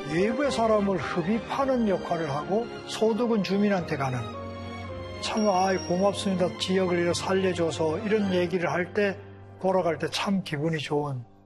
외부의 사람을 흡입하는 역할을 하고 소득은 주민한테 가는 참 고맙습니다. 지역을 살려줘서 이런 얘기를 할 때 돌아갈 때 참 기분이 좋은